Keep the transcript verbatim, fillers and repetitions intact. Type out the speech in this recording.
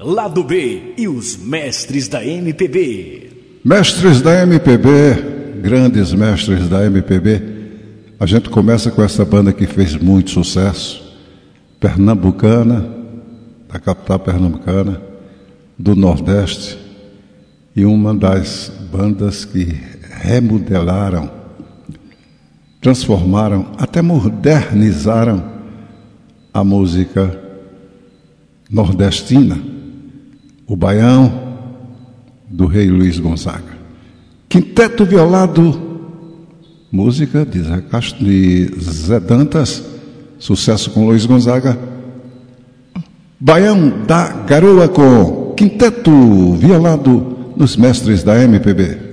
Lado B e os mestres da M P B. Mestres da M P B, grandes mestres da M P B. A gente começa com essa banda que fez muito sucesso, pernambucana, da capital pernambucana, do Nordeste, e uma das bandas que remodelaram, transformaram, até modernizaram a música nordestina, o Baião do Rei Luiz Gonzaga. Quinteto Violado, música de Zé, Castro, de Zé Dantas, sucesso com Luiz Gonzaga. Baião da Garoa com Quinteto Violado nos mestres da M P B.